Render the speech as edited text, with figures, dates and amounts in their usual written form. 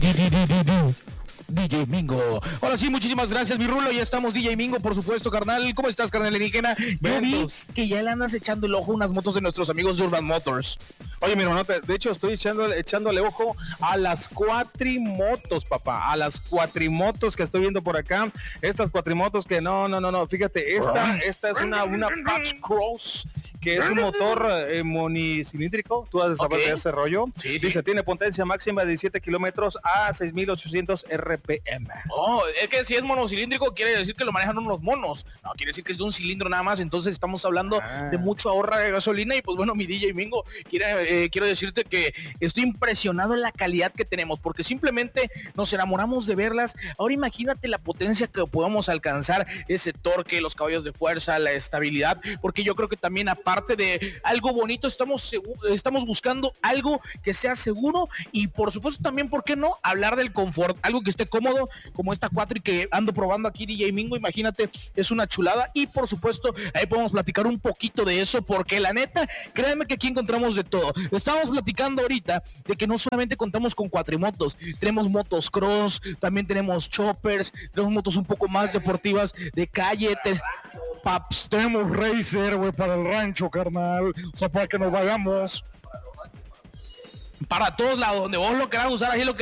DJ Mingo. Ahora sí, muchísimas gracias, mi Rulo. Ya estamos, DJ Mingo, por supuesto, carnal. ¿Cómo estás, carnal alienígena? Yo vi que ya le andas echando el ojo a unas motos de nuestros amigos de Urban Motors. Oye, mi hermano, de hecho estoy echándole ojo a las cuatrimotos, papá. A las cuatrimotos que estoy viendo por acá. Estas cuatrimotos que no. Fíjate, esta es una Patch Cross, que es un motor monicilíndrico. Tú has de saber de ese rollo. Sí. Se tiene potencia máxima de 17 kilómetros a 6,800 RPM. Oh, es que si es monocilíndrico quiere decir que lo manejan unos monos. No, quiere decir que es de un cilindro nada más. Entonces estamos hablando de mucho ahorro de gasolina. Y pues bueno, mi DJ Mingo, quiero decirte que estoy impresionado en la calidad que tenemos, porque simplemente nos enamoramos de verlas. Ahora imagínate la potencia que podemos alcanzar, ese torque, los caballos de fuerza, la estabilidad, porque yo creo que también aparte de algo bonito estamos buscando algo que sea seguro y por supuesto también, ¿por qué no? Hablar del confort, algo que esté cómodo, como esta Quatri que ando probando aquí, DJ Mingo, imagínate, es una chulada. Y por supuesto ahí podemos platicar un poquito de eso, porque la neta, créanme que aquí encontramos de todo. Estábamos platicando ahorita de que no solamente contamos con cuatrimotos, tenemos motos cross, también tenemos choppers, tenemos motos un poco más deportivas de calle, paps, tenemos racer, güey, para el rancho, carnal, o sea, para que nos vayamos para todos lados, donde vos lo querás usar, ahí lo que